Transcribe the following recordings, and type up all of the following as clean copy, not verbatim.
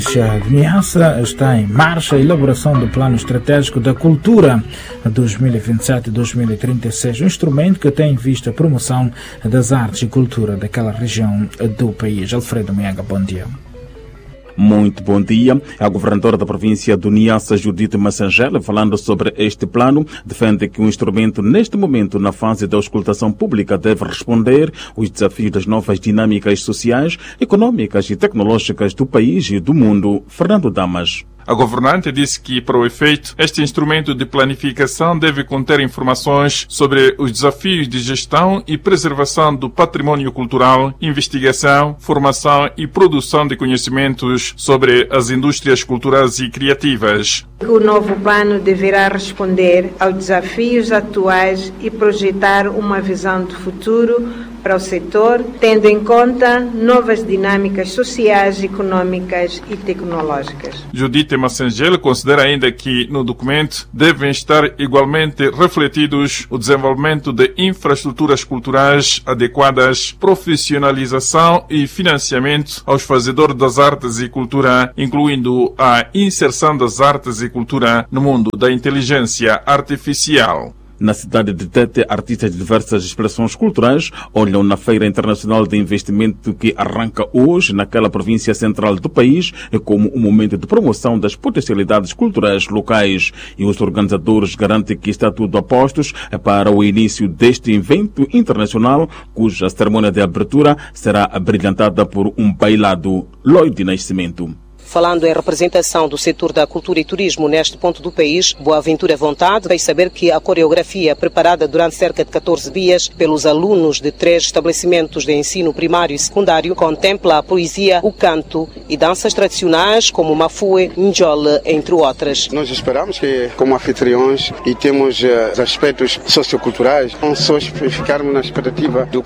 A Niassa está em marcha a elaboração do Plano Estratégico da Cultura 2027-2036, um instrumento que tem em vista a promoção das artes e cultura daquela região do país. Alfredo Mianga, bom dia. Muito bom dia. A governadora da província do Niassa, Judite Massangela, falando sobre este plano, defende que o instrumento, neste momento, na fase da auscultação pública, deve responder aos desafios das novas dinâmicas sociais, econômicas e tecnológicas do país e do mundo. Fernando Damas. A governante disse que, para o efeito, este instrumento de planificação deve conter informações sobre os desafios de gestão e preservação do património cultural, investigação, formação e produção de conhecimentos sobre as indústrias culturais e criativas. O novo plano deverá responder aos desafios atuais e projetar uma visão de futuro para o setor, tendo em conta novas dinâmicas sociais, econômicas e tecnológicas. Judite Massangela considera ainda que no documento devem estar igualmente refletidos o desenvolvimento de infraestruturas culturais adequadas, profissionalização e financiamento aos fazedores das artes e cultura, incluindo a inserção das artes e cultura no mundo da inteligência artificial. Na cidade de Tete, artistas de diversas expressões culturais olham na Feira Internacional de Investimento que arranca hoje naquela província central do país como um momento de promoção das potencialidades culturais locais. E os organizadores garantem que está tudo a postos para o início deste evento internacional, cuja cerimônia de abertura será abrilhantada por um bailado. Lloyd Nascimento. Falando em representação do setor da cultura e turismo neste ponto do país, Boaventura Vontade fez saber que a coreografia preparada durante cerca de 14 dias pelos alunos de 3 estabelecimentos de ensino primário e secundário contempla a poesia, o canto e danças tradicionais como Mafue, Njole, entre outras. Nós esperamos que, como anfitriões, e temos aspectos socioculturais, não só ficarmos na expectativa do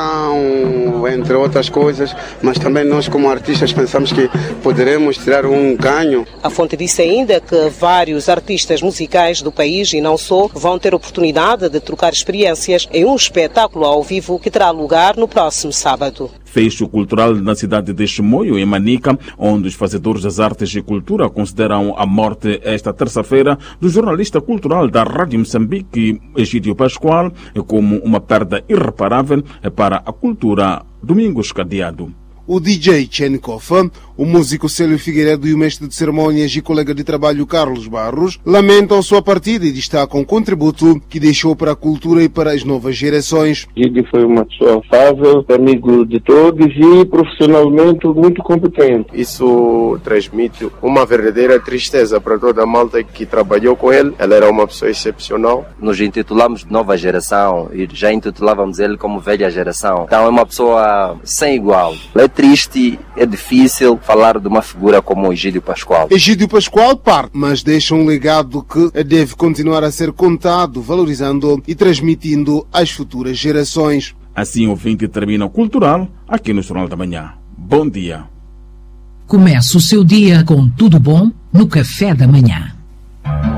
carvão, entre outras coisas, mas também nós, como artistas, pensamos que poderemos tirar um ganho. A fonte disse ainda que vários artistas musicais do país e não só vão ter oportunidade de trocar experiências em um espetáculo ao vivo que terá lugar no próximo sábado. Fecho cultural na cidade de Chimoio, em Manica, onde os fazedores das artes e cultura consideram a morte esta terça-feira do jornalista cultural da Rádio Moçambique, Egídio Pascoal, como uma perda irreparável para a cultura. Domingos Cadeado. O DJ Chenkov, o músico Célio Figueiredo e o mestre de cerimônias e colega de trabalho Carlos Barros lamentam sua partida e destacam o contributo que deixou para a cultura e para as novas gerações. Gide foi uma pessoa afável, amigo de todos e profissionalmente muito competente. Isso transmite uma verdadeira tristeza para toda a malta que trabalhou com ele. Ele era uma pessoa excepcional. Nos intitulamos Nova Geração e já intitulávamos ele como Velha Geração. Então é uma pessoa sem igual. É triste, é difícil falar de uma figura como Egídio Pascoal. Egídio Pascoal parte, mas deixa um legado que deve continuar a ser contado, valorizando e transmitindo às futuras gerações. Assim, o fim que termina o Cultural, aqui no Jornal da Manhã. Bom dia. Comece o seu dia com tudo bom no Café da Manhã.